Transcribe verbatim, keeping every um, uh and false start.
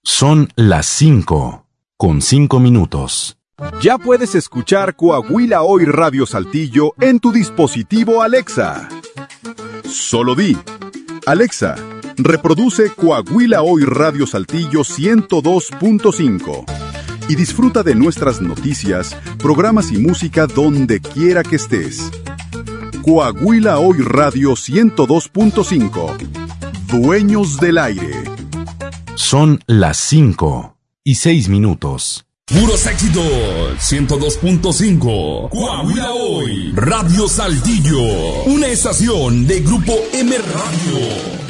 Son las cinco, con cinco minutos. Ya puedes escuchar Coahuila Hoy Radio Saltillo en tu dispositivo Alexa. Solo di, Alexa, reproduce Coahuila Hoy Radio Saltillo ciento dos punto cinco y disfruta de nuestras noticias, programas y música donde quiera que estés. Coahuila Hoy Radio ciento dos punto cinco. Dueños del aire. Son las cinco y seis minutos. Puros éxitos, ciento dos punto cinco. Coahuila Hoy, Radio Saltillo. Una estación de Grupo M Radio.